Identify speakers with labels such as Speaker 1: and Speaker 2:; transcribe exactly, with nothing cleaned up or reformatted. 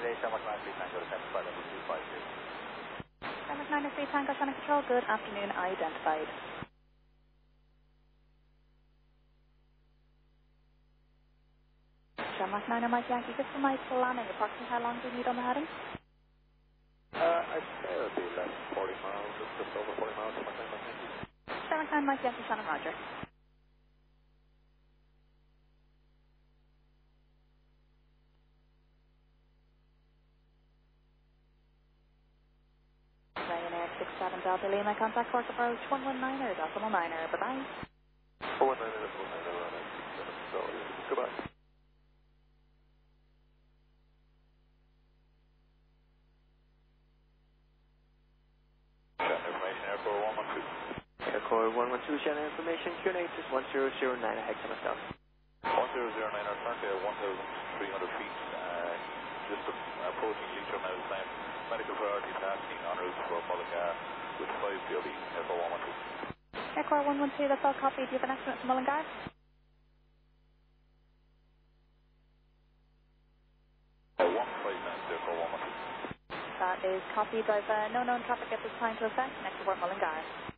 Speaker 1: today, Shamrock nine three Tango, descent flight level two five zero.
Speaker 2: Shamrock nine three Tango, Sonic Control, good afternoon, identified. Shamrock nine Mike Yankee, just for my planning, approximately how long do you need on the heading?
Speaker 1: Uh, I'd say it would be less than forty miles, just, just over forty miles, Shamrock nine Mike Yankee.
Speaker 2: Shamrock nine Mike Yankee, Shannon Roger. Ryanair six seven Delta Lima, contact course approach one one niner, decimal niner, bye-bye.
Speaker 1: one one niner, decimal niner, Ryanair six seven, so goodbye. Shannon information, Aircore one one two.
Speaker 3: Aircore one one two, Shannon information, Q N H is one zero zero nine, Hexagon South.
Speaker 1: one zero zero nine, our currently at one thousand three hundred feet, uh, just approaching Leitrim now, time. Medical priority tasking en route for Mullingar with five P O B, Aircore one one two.
Speaker 2: Aircore one one two, that's all copy. Do you have an estimate for Mullingar?
Speaker 1: Uh, one five nine, Aircore one one two.
Speaker 2: That is copied. I've uh, no known traffic at this time to affect. Next report Mullingar.